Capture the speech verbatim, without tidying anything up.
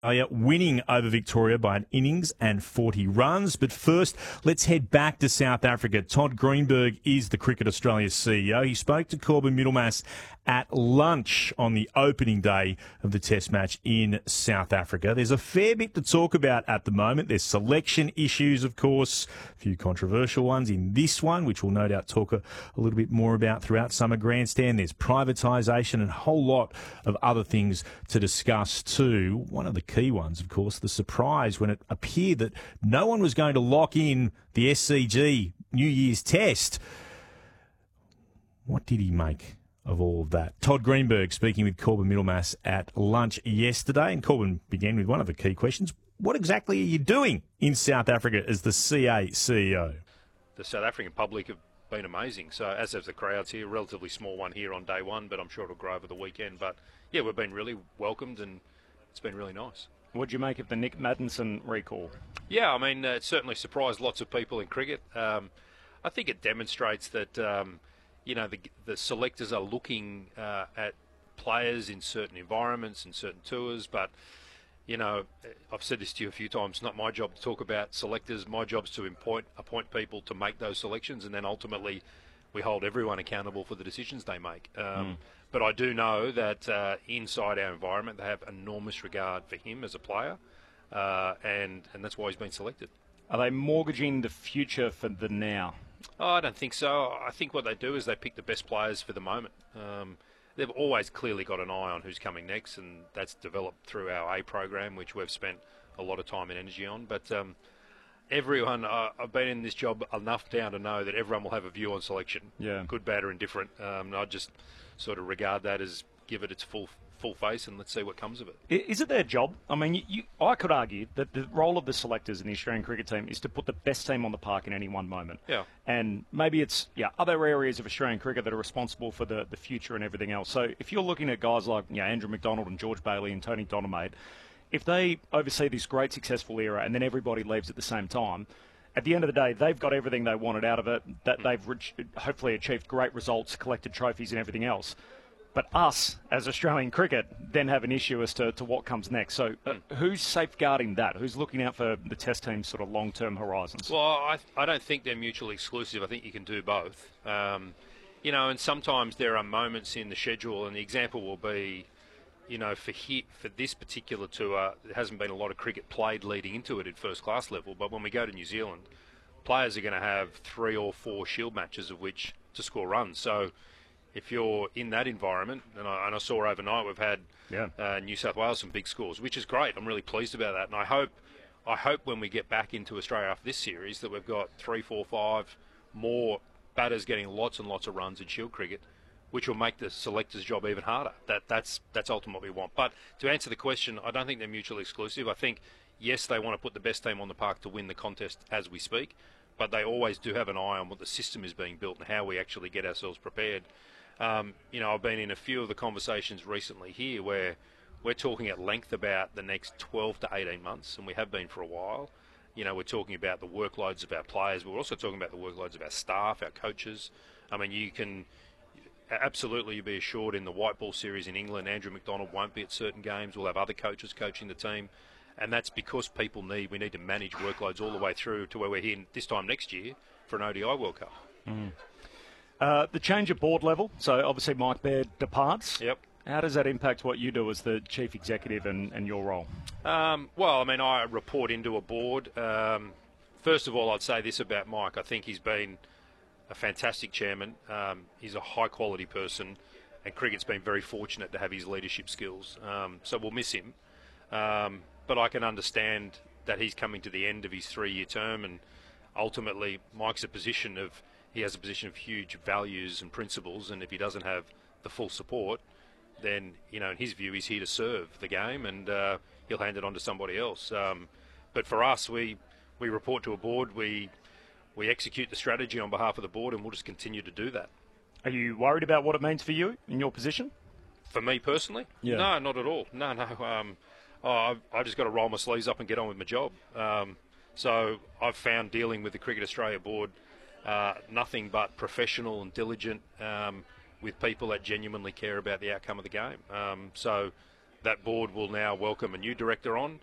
Australia winning over Victoria by an innings and forty runs. But first, let's head back to South Africa. Todd Greenberg is the Cricket Australia C E O. He spoke to Corbin Middlemass at lunch on the opening day of the Test match in South Africa. There's a fair bit to talk about at the moment. There's selection issues, of course, a few controversial ones in this one, which we'll no doubt talk a, a little bit more about throughout Summer Grandstand. There's privatisation and a whole lot of other things to discuss too. One of the key ones, of course, the surprise when it appeared that no one was going to lock in the S C G New Year's Test. What did he make of all of that? Todd Greenberg speaking with Corbin Middlemass at lunch yesterday, and Corbin began with one of the key questions. What exactly are you doing in South Africa as the C A C E O? The South African public have been amazing. So as have the crowds here, relatively small one here on day one, but I'm sure it'll grow over the weekend. But yeah, we've been really welcomed and it's been really nice. What do you make of the Nick Maddinson recall? Yeah, I mean, uh, it certainly surprised lots of people in cricket. Um, I think it demonstrates that, um, you know, the, the selectors are looking uh, at players in certain environments and certain tours, but you know, I've said this to you a few times, it's not my job to talk about selectors. My job is to appoint, appoint people to make those selections, and then ultimately we hold everyone accountable for the decisions they make. Um, mm. But I do know that uh, inside our environment, they have enormous regard for him as a player, uh, and, and that's why he's been selected. Are they mortgaging the future for the now? Oh, I don't think so. I think what they do is they pick the best players for the moment. Um, They've always clearly got an eye on who's coming next, and that's developed through our A program, which we've spent a lot of time and energy on. But um, everyone, uh, I've been in this job enough now to know that everyone will have a view on selection, yeah. good, bad, or indifferent. Um, I just sort of regard that as give it its full full face and let's see what comes of it. Is it their job? I mean, you, you, I could argue that the role of the selectors in the Australian cricket team is to put the best team on the park in any one moment. Yeah. And maybe it's yeah other areas of Australian cricket that are responsible for the, the future and everything else. So if you're looking at guys like you know, Andrew McDonald and George Bailey and Tony Donamaid, if they oversee this great successful era and then everybody leaves at the same time, at the end of the day, they've got everything they wanted out of it, that they've re- hopefully achieved great results, collected trophies and everything else. But us, as Australian cricket, then have an issue as to, to what comes next. So uh, who's safeguarding that? Who's looking out for the Test team's sort of long-term horizons? Well, I, I don't think they're mutually exclusive. I think you can do both. Um, you know, and sometimes there are moments in the schedule, and the example will be, you know, for he, for this particular tour, there hasn't been a lot of cricket played leading into it at first-class level. But when we go to New Zealand, players are going to have three or four Shield matches of which to score runs. So if you're in that environment, and I, and I saw overnight we've had yeah. uh, New South Wales some big scores, which is great. I'm really pleased about that, and I hope, I hope when we get back into Australia after this series that we've got three, four, five more batters getting lots and lots of runs in Shield cricket, which will make the selectors' job even harder. That that's that's ultimately what we want. But to answer the question, I don't think they're mutually exclusive. I think yes, they want to put the best team on the park to win the contest as we speak, but they always do have an eye on what the system is being built and how we actually get ourselves prepared. Um, you know, I've been in a few of the conversations recently here where we're talking at length about the next twelve to eighteen months, and we have been for a while. You know, we're talking about the workloads of our players, but we're also talking about the workloads of our staff, our coaches. I mean, you can absolutely be assured in the white ball series in England, Andrew McDonald won't be at certain games. We'll have other coaches coaching the team, and that's because people need, we need to manage workloads all the way through to where we're here this time next year for an O D I World Cup. Mm. Uh, the change at board level, so obviously Mike Baird departs. Yep. How does that impact what you do as the chief executive and, and your role? Um, well, I mean, I report into a board. Um, first of all, I'd say this about Mike. I think he's been a fantastic chairman. Um, he's a high-quality person, and cricket's been very fortunate to have his leadership skills. Um, so we'll miss him. Um, but I can understand that he's coming to the end of his three-year term, and ultimately Mike's a position of he has a position of huge values and principles, and if he doesn't have the full support, then, you know, in his view, he's here to serve the game, and uh, he'll hand it on to somebody else. Um, but for us, we we report to a board, we we execute the strategy on behalf of the board, and we'll just continue to do that. Are you worried about what it means for you in your position? For me personally? Yeah. No, not at all. No, no. Um, oh, I've, I've just got to roll my sleeves up and get on with my job. Um, so I've found dealing with the Cricket Australia board Uh, nothing but professional and diligent um, with people that genuinely care about the outcome of the game. Um, so that board will now welcome a new director on,